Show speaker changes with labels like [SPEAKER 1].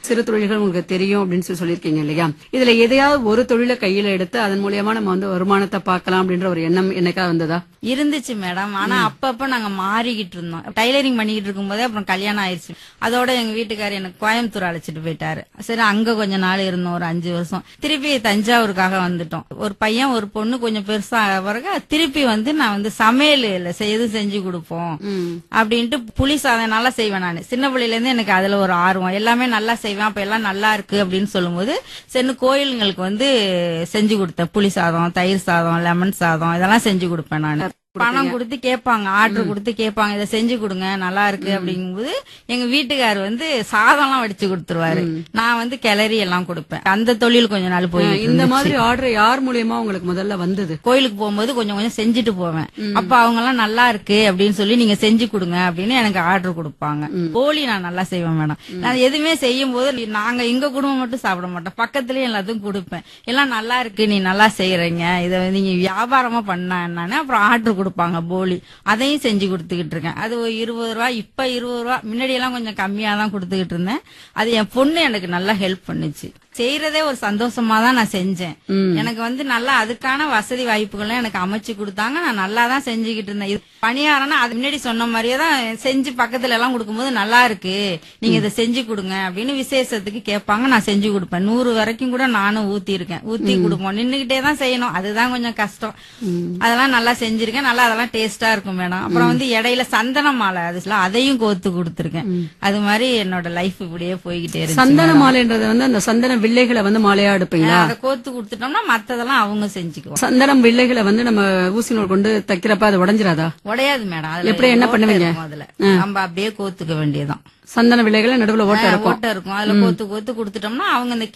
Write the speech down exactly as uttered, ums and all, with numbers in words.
[SPEAKER 1] சிறு தொழில்கள் உங்களுக்கு தெரியும் அப்படின்னு சொல்லி சொல்லிருக்கீங்க இல்லையா? இதுல எதையாவது ஒரு தொழிலை கையில எடுத்து அதன் மூலியமா நம்ம வந்து வருமானத்தை பார்க்கலாம் அப்படின்ற ஒரு எண்ணம் என்னைக்கா வந்ததா?
[SPEAKER 2] இருந்துச்சு மேடம். ஆனா அப்பப்ப நாங்க மாறிக்கிட்டு இருந்தோம். டைலரிங் பண்ணிக்கிட்டு இருக்கும் போதே அப்புறம் கல்யாணம் ஆயிடுச்சு. அதோட எங்க வீட்டுக்காரர் எனக்கு கோயம்புத்தூர் அழைச்சிட்டு போயிட்டாரு. சரி அங்க கொஞ்ச நாள் இருந்தோம், ஒரு அஞ்சு வருஷம். திருப்பி தஞ்சாவூருக்காக வந்துட்டோம். ஒரு பையன் ஒரு பொண்ணு கொஞ்சம் பெருசா பிறகு திருப்பி வந்து நான் வந்து சமையல் எது செஞ்சு கொடுப்போம் அப்படின்ட்டு புளி சாதம் நல்லா செய்வேன். நான் சின்ன பிள்ளையில இருந்து எனக்கு அதுல ஒரு ஆர்வம், எல்லாமே நல்லா செய்வேன். அப்ப எல்லாம் நல்லா இருக்கு அப்படின்னு சொல்லும்போது சென்னு கோயிலுங்களுக்கு வந்து செஞ்சு கொடுத்தேன். புளி சாதம், தயிர் சாதம், லெமன் சாதம் இதெல்லாம் செஞ்சு கொடுப்பேன் நான். பணம் கொடுத்து கேட்பாங்க, ஆர்டர் கொடுத்து கேட்பாங்க, இதை செஞ்சு கொடுங்க நல்லா இருக்கு அப்படிங்கும்போது எங்க வீட்டுக்காரர் வந்து சாதம் எல்லாம் வடிச்சு கொடுத்துருவாரு. நான் வந்து கிளறி எல்லாம் கொடுப்பேன். அந்த தொழில் கொஞ்ச நாள் போய்
[SPEAKER 1] இந்த மாதிரி ஆர்டர் யார் மூலியமா உங்களுக்கு முதல்ல வந்தது?
[SPEAKER 2] கோயிலுக்கு போகும்போது கொஞ்சம் கொஞ்சம் செஞ்சுட்டு போவேன். அப்ப அவங்க எல்லாம் நல்லா இருக்கு அப்படின்னு சொல்லி நீங்க செஞ்சு கொடுங்க அப்படின்னு எனக்கு ஆர்டர் கொடுப்பாங்க. போலி நான் நல்லா செய்வேன் மேடம். நான் எதுவுமே செய்யும் போது நாங்க எங்க குடும்பம் மட்டும் சாப்பிட மாட்டோம், பக்கத்துலயும் எல்லாத்துக்கும் கொடுப்பேன். எல்லாம் நல்லா இருக்கு, நீ நல்லா செய்யறீங்க, இதை நீங்க வியாபாரமா பண்ண என்னன்னு அப்புறம் ஆர்டர் கொடுப்பாங்க போலி. அதையும் செஞ்சு கொடுத்துக்கிட்டு இருக்கேன். அது ஒரு இருபது ரூபாய், இப்ப இருபது ரூபாய். முன்னாடி எல்லாம் கொஞ்சம் கம்மியா தான் கொடுத்துக்கிட்டு இருந்தேன். அது என் பொண்ணு எனக்கு நல்லா ஹெல்ப் பண்ணுச்சு. செய்யறதே ஒரு சந்தோஷமா தான் நான் செஞ்சேன். எனக்கு வந்து நல்லா அதுக்கான வசதி வாய்ப்புகள் எனக்கு அமைச்சு கொடுத்தாங்க. நான் நல்லா தான் செஞ்சுக்கிட்டு இருந்தேன். இது பணியாரம்னா அது முன்னாடி சொன்ன மாதிரியே தான் செஞ்சு பக்கத்துல எல்லாம் கொடுக்கும்போது நல்லா இருக்கு, நீங்க இதை செஞ்சு கொடுங்க அப்படின்னு விசேஷத்துக்கு கேட்பாங்க. நான் செஞ்சு கொடுப்பேன். நூறு வரைக்கும் கூட நானும் ஊத்தி இருக்கேன். ஊத்தி கொடுப்போம். நின்னுகிட்டே தான் செய்யணும், அதுதான் கொஞ்சம் கஷ்டம். அதெல்லாம் நல்லா செஞ்சிருக்கேன். நல்லா அதெல்லாம் டேஸ்டா இருக்கும் மேடம். அப்புறம் வந்து இடையில சந்தன மாலை அதுல அதையும் கோத்து கொடுத்துருக்கேன். அது மாதிரி என்னோட லைஃப் இப்படியே போய்கிட்டே இருக்கு.
[SPEAKER 1] சந்தன மாலைன்றது வந்து அந்த சந்தன வில்லைகளை வந்து மாலையா எடுப்பீங்களா?
[SPEAKER 2] அதை கோத்து கொடுத்துட்டோம்னா மத்ததெல்லாம் அவங்க செஞ்சுக்குவோம்.
[SPEAKER 1] சந்தனம் வில்லைகளை வந்து நம்ம ஊசி நூல் கொண்டு தைக்கிறப்ப அது உடைஞ்சிராதா?
[SPEAKER 2] உடையாது மேடம்.
[SPEAKER 1] எப்படி என்ன பண்ணுவீங்க?
[SPEAKER 2] அதுல நம்ம அப்படியே கோத்துக்க வேண்டியதான்.
[SPEAKER 1] சந்தன வில்லைகளை நடுவுல ஓட்ட இருக்கும்.
[SPEAKER 2] ஓட்ட இருக்கும். அதுல கோத்து கோத்து கொடுத்துட்டோம்னா அவங்க இந்த